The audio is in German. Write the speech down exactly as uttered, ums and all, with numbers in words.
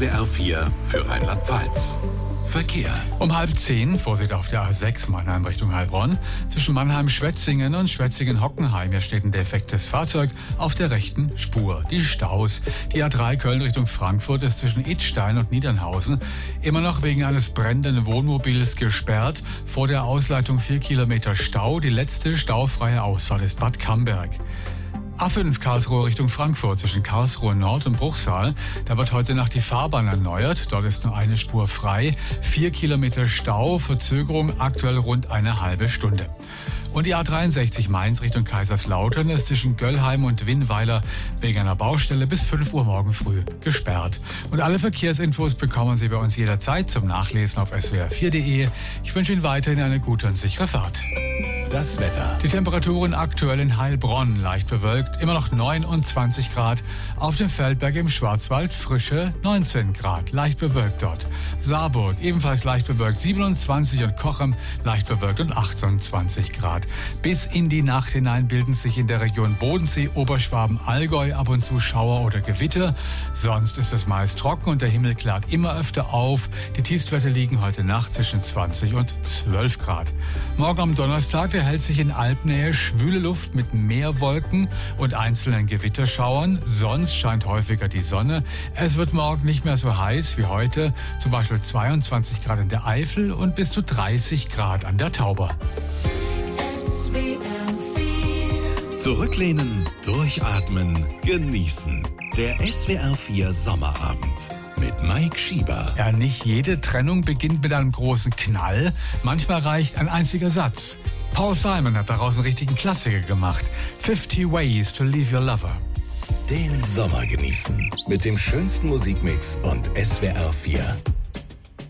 S W R vier für Rheinland-Pfalz. Verkehr. Um halb zehn, Vorsicht auf der A sechs Mannheim Richtung Heilbronn. Zwischen Mannheim-Schwetzingen und Schwetzingen-Hockenheim. Hier steht ein defektes Fahrzeug auf der rechten Spur. Die Staus. Die A drei Köln Richtung Frankfurt ist zwischen Idstein und Niedernhausen immer noch wegen eines brennenden Wohnmobils gesperrt. Vor der Ausleitung vier Kilometer Stau. Die letzte staufreie Ausfahrt ist Bad Camberg. A fünf Karlsruhe Richtung Frankfurt zwischen Karlsruhe Nord und Bruchsal. Da wird heute Nacht die Fahrbahn erneuert. Dort ist nur eine Spur frei. Vier Kilometer Stau, Verzögerung aktuell rund eine halbe Stunde. Und die A dreiundsechzig Mainz Richtung Kaiserslautern ist zwischen Göllheim und Winnweiler wegen einer Baustelle bis fünf Uhr morgen früh gesperrt. Und alle Verkehrsinfos bekommen Sie bei uns jederzeit zum Nachlesen auf S W R vier Punkt de. Ich wünsche Ihnen weiterhin eine gute und sichere Fahrt. Das Wetter. Die Temperaturen aktuell in Heilbronn leicht bewölkt, immer noch neunundzwanzig Grad. Auf dem Feldberg im Schwarzwald frische neunzehn Grad, leicht bewölkt dort. Saarburg ebenfalls leicht bewölkt, siebenundzwanzig und Cochem leicht bewölkt und achtundzwanzig Grad. Bis in die Nacht hinein bilden sich in der Region Bodensee, Oberschwaben, Allgäu ab und zu Schauer oder Gewitter. Sonst ist es meist trocken und der Himmel klart immer öfter auf. Die Tiefstwerte liegen heute Nacht zwischen zwanzig und zwölf Grad. Morgen am Donnerstag erhält sich in Alpnähe schwüle Luft mit Meerwolken und einzelnen Gewitterschauern. Sonst scheint häufiger die Sonne. Es wird morgen nicht mehr so heiß wie heute. Zum Beispiel zweiundzwanzig Grad in der Eifel und bis zu dreißig Grad an der Tauber. Zurücklehnen, durchatmen, genießen. Der S W R vier Sommerabend mit Mike Schieber. Ja, nicht jede Trennung beginnt mit einem großen Knall. Manchmal reicht ein einziger Satz. Paul Simon hat daraus einen richtigen Klassiker gemacht. fifty Ways to Leave Your Lover. Den Sommer genießen mit dem schönsten Musikmix und S W R vier.